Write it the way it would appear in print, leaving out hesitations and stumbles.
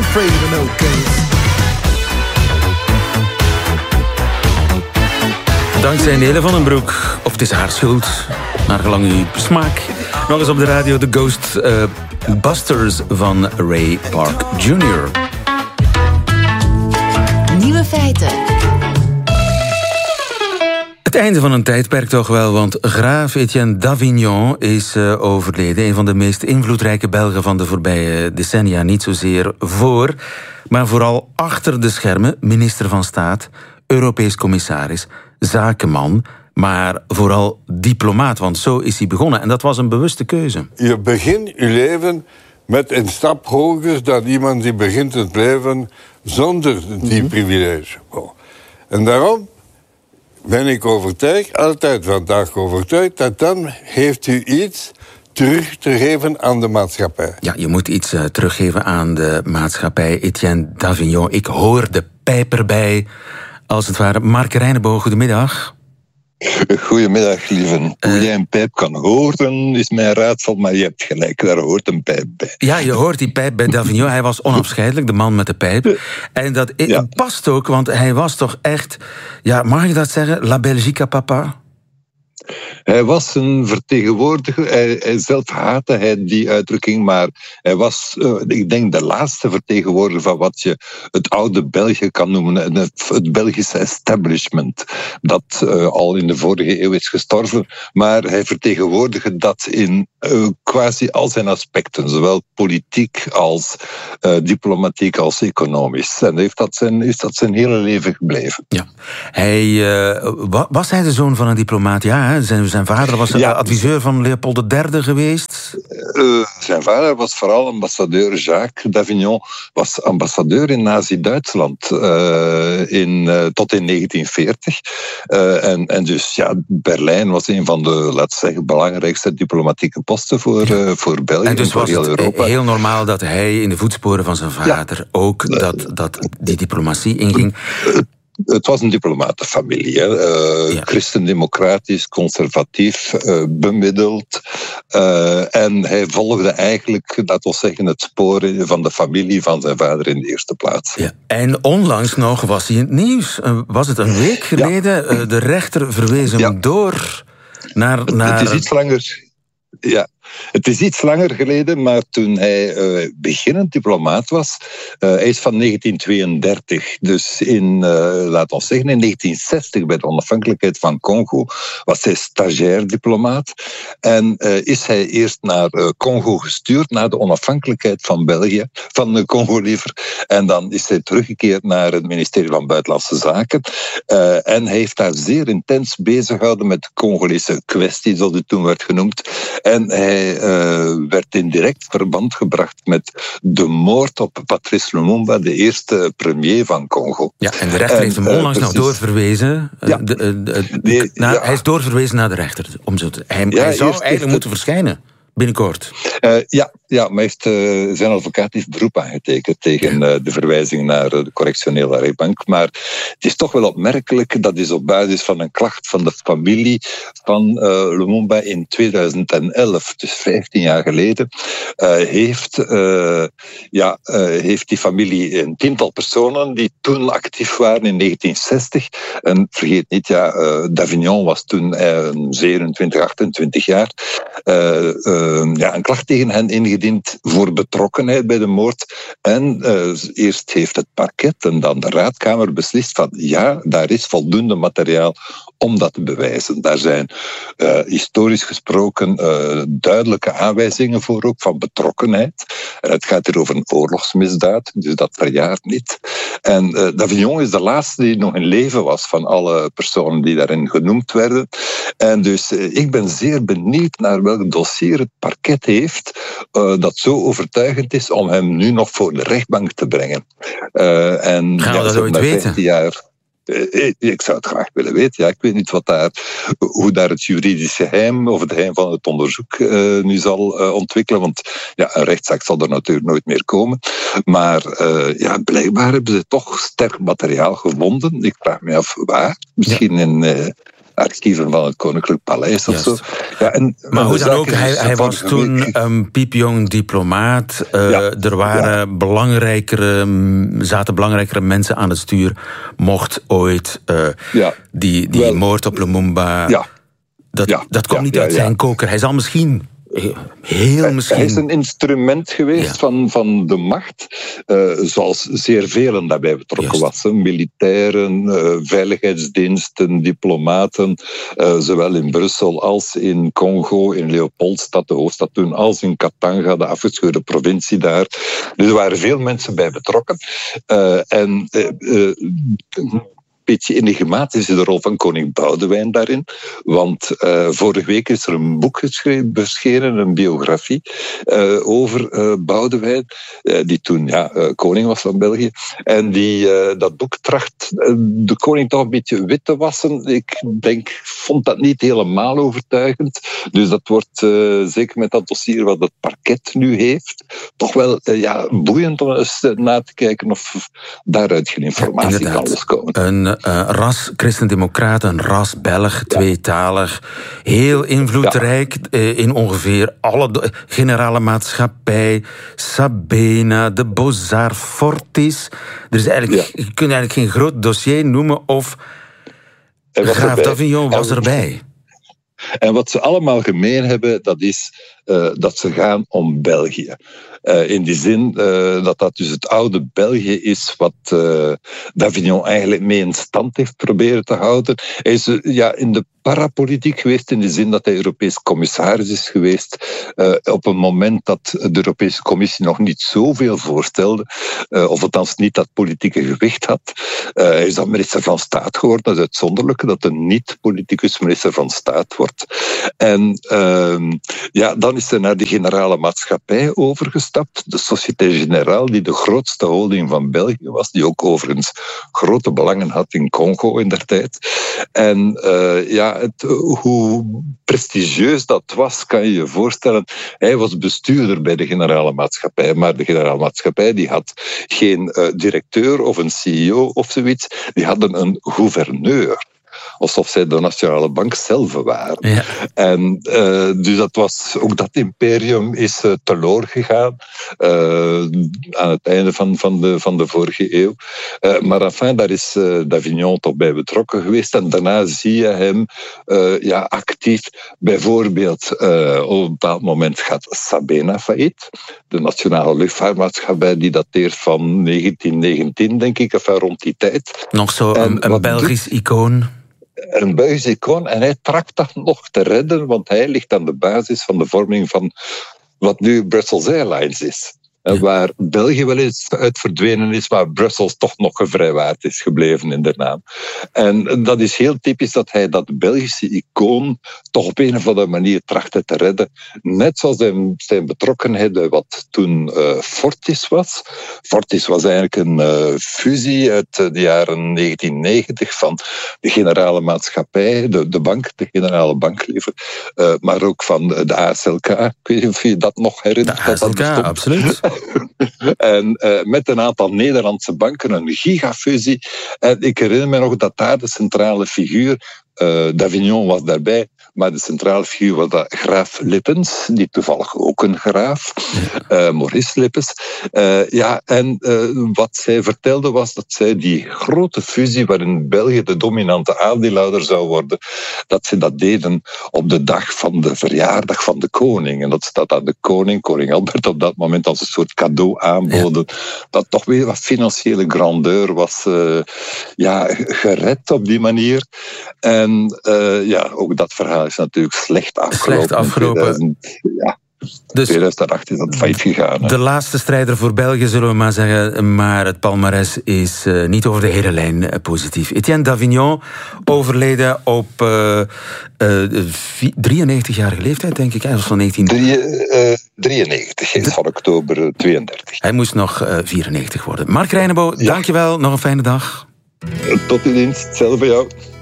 afraid of no ghosts. Dankzij Nele van den Broek, of het is haar schuld, naar gelang uw smaak. Nog eens op de radio de Ghost Busters van Ray Park Jr. Nieuwe feiten. Het einde van een tijdperk toch wel, want graaf Etienne d'Avignon is overleden. Een van de meest invloedrijke Belgen van de voorbije decennia. Niet zozeer voor, maar vooral achter de schermen. Minister van Staat, Europees commissaris, zakenman, maar vooral diplomaat. Want zo is hij begonnen en dat was een bewuste keuze. Je begint je leven met een stap hoger dan iemand die begint het leven zonder die privilege. En daarom ben ik overtuigd, altijd vandaag overtuigd, dat dan heeft u iets terug te geven aan de maatschappij. Ja, je moet iets teruggeven aan de maatschappij. Etienne d'Avignon, ik hoor de pijp erbij, als het ware. Mark Reineboog, goedemiddag. Goedemiddag, lieve. Hoe jij een pijp kan horen, is mijn raadsel, maar je hebt gelijk, daar hoort een pijp bij. Ja, je hoort die pijp bij d'Avignon. Hij was onafscheidelijk, de man met de pijp. En dat past ook, want hij was toch echt, ja, mag je dat zeggen, La Belgique à papa? Hij was een vertegenwoordiger, hij zelf haatte hij die uitdrukking, maar hij was, ik denk, de laatste vertegenwoordiger van wat je het oude België kan noemen, het Belgische establishment, dat al in de vorige eeuw is gestorven, maar hij vertegenwoordigde dat in quasi al zijn aspecten, zowel politiek als diplomatiek als economisch. En is dat zijn hele leven gebleven. Ja. Was hij de zoon van een diplomaat? Ja, hè? Zijn vader was adviseur van Leopold III geweest. Zijn vader was vooral ambassadeur. Jacques d'Avignon was ambassadeur in Nazi-Duitsland tot in 1940. En dus ja, Berlijn was een van de, laten we zeggen, belangrijkste diplomatieke posten voor België en dus voor heel Europa. Het heel normaal dat hij in de voetsporen van zijn vader ook dat die diplomatie inging. Het was een diplomatenfamilie. Christendemocratisch, conservatief, bemiddeld. En hij volgde eigenlijk, laten we zeggen, het spoor van de familie van zijn vader in de eerste plaats. Ja. En onlangs nog was hij in het nieuws. Was het een week geleden? Ja. De rechter verwees hem door naar... Het is iets langer... Ja, het is iets langer geleden, maar toen hij beginnend diplomaat was, hij is van 1932, dus laten we zeggen, in 1960, bij de onafhankelijkheid van Congo, was hij stagiair diplomaat en is hij eerst naar Congo gestuurd, naar de onafhankelijkheid van België, van Congo liever, en dan is hij teruggekeerd naar het ministerie van Buitenlandse Zaken en hij heeft daar zeer intens bezig gehouden met de Congolese kwestie, zoals het toen werd genoemd, en hij werd in direct verband gebracht met de moord op Patrice Lumumba, de eerste premier van Congo. Ja, en de rechter heeft hem onlangs nog doorverwezen. Hij is doorverwezen naar de rechter. Hij zou eigenlijk moeten verschijnen binnenkort. Maar zijn advocaat heeft beroep aangetekend tegen de verwijzing naar de correctionele rechtbank. Maar het is toch wel opmerkelijk, dat is op basis van een klacht van de familie van Lumumba in 2011, dus 15 jaar geleden, heeft die familie een tiental personen die toen actief waren in 1960. En vergeet niet, d'Avignon was toen 27, 28 jaar. Een klacht tegen hen ingediend voor betrokkenheid bij de moord. En eerst heeft het parket en dan de raadkamer beslist van daar is voldoende materiaal om dat te bewijzen. Daar zijn historisch gesproken duidelijke aanwijzingen voor ook van betrokkenheid. En het gaat hier over een oorlogsmisdaad, dus dat verjaart niet. En d'Avignon is de laatste die nog in leven was van alle personen die daarin genoemd werden. En dus ik ben zeer benieuwd naar welk dossier het parket heeft dat zo overtuigend is om hem nu nog voor de rechtbank te brengen. Gaan we dat ooit weten? Ik zou het graag willen weten. Ja, ik weet niet hoe daar het juridische geheim of het geheim van het onderzoek nu zal ontwikkelen. Want een rechtszaak zal er natuurlijk nooit meer komen. Maar blijkbaar hebben ze toch sterk materiaal gevonden. Ik vraag me af waar. Misschien in archieven van het Koninklijk Paleis of zo. Ja, maar hoe dan ook, hij was toen een piepjong diplomaat. Er waren zaten belangrijkere mensen aan het stuur. Mocht ooit die moord op Lumumba... Dat komt niet uit zijn koker. Hij zal misschien... Hij is een instrument geweest van de macht, zoals zeer velen daarbij betrokken was. Militairen, veiligheidsdiensten, diplomaten, zowel in Brussel als in Congo, in Leopoldstad, de hoofdstad toen, als in Katanga, de afgescheurde provincie daar. Dus er waren veel mensen bij betrokken. Een beetje enigmatisch is de rol van koning Boudewijn daarin. Want vorige week is er een boek verschenen, een biografie, over Boudewijn, die toen koning was van België. En dat boek tracht de koning toch een beetje wit te wassen. Ik vond dat niet helemaal overtuigend. Dus dat wordt, zeker met dat dossier wat het parket nu heeft, toch wel boeiend om eens na te kijken of daaruit geen informatie kan loskomen. Een ras christendemocraat, een ras Belg, tweetalig, heel invloedrijk in ongeveer alle generale maatschappij, Sabena, de Beaux-Arts, Fortis. Er is eigenlijk, je kunt eigenlijk geen groot dossier noemen of graaf d'Avignon was erbij. En wat ze allemaal gemeen hebben, dat is dat ze gaan om België. In die zin dat dus het oude België is wat d'Avignon eigenlijk mee in stand heeft proberen te houden. Hij is in de parapolitiek geweest in de zin dat hij Europees commissaris is geweest op een moment dat de Europese Commissie nog niet zoveel voorstelde, of althans niet dat politieke gewicht had. Hij is dan minister van Staat geworden. Dat is uitzonderlijk dat een niet-politicus minister van Staat wordt. En dan is hij naar de generale maatschappij overgestapt, de Société Générale, die de grootste holding van België was, die ook overigens grote belangen had in Congo indertijd. En hoe prestigieus dat was, kan je je voorstellen. Hij was bestuurder bij de generale maatschappij, maar de generale maatschappij die had geen directeur of een CEO of zoiets, die hadden een gouverneur. Alsof zij de Nationale Bank zelf waren. Ja. En dus ook dat imperium is teloor gegaan aan het einde van de vorige eeuw. Maar enfin, daar is d'Avignon toch bij betrokken geweest. En daarna zie je hem actief. Bijvoorbeeld, op een bepaald moment gaat Sabena failliet. De Nationale Luchtvaartmaatschappij, die dateert van 1919, denk ik, enfin rond die tijd. Nog zo een Belgisch icoon. Een Belgisch icoon. En hij tracht dat nog te redden, want hij ligt aan de basis van de vorming van wat nu Brussels Airlines is. Waar België wel eens uit verdwenen is, maar Brussels toch nog gevrijwaard is gebleven in de naam. En dat is heel typisch dat hij dat Belgische icoon toch op een of andere manier trachtte te redden. Net zoals zijn betrokkenheid bij wat toen Fortis was. Fortis was eigenlijk een fusie uit de jaren 1990 van de generale maatschappij, de bank, de generale bank liever, maar ook van de ASLK. Ik weet niet of je dat nog herinnert. De ASLK, absoluut. En met een aantal Nederlandse banken, een gigafusie. En ik herinner me nog dat daar de centrale figuur, d'Avignon was daarbij, maar de centrale figuur was dat graaf Lippens, die toevallig ook een graaf, Maurice Lippens. En wat zij vertelde was dat zij die grote fusie waarin België de dominante aandeelhouder zou worden, dat ze dat deden op de dag van de verjaardag van de koning. En dat ze dat aan de koning Albert op dat moment als een soort cadeau aanboden. Ja. Dat toch weer wat financiële grandeur was gered op die manier. En ook dat verhaal is natuurlijk slecht afgelopen. Dus 2008 is dat failliet gegaan. De laatste strijder voor België, zullen we maar zeggen. Maar het palmares is niet over de hele lijn positief. Etienne d'Avignon, overleden op 93-jarige leeftijd, denk ik. Hij was van 93, is van oktober 32. Hij moest nog 94 worden. Mark Reinebo, dankjewel. Nog een fijne dag. Tot uw dienst. Hetzelfde voor jou.